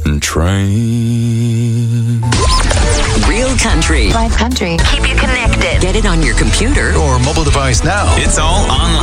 train. Real country. Live country. Keep you connected. Get it on your computer or mobile device now. It's all online.